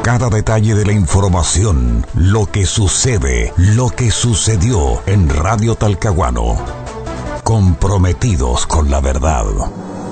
cada detalle de la información, lo que sucede, lo que sucedió en Radio Talcahuano. Comprometidos con la verdad.